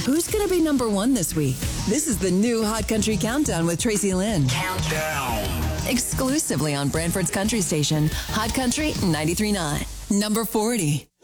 Who's going to be number one this week? This is the new Hot Country Countdown with Tracy Lynn. Countdown. Exclusively on Brantford's Country Station, Hot Country 93.9. Number 40.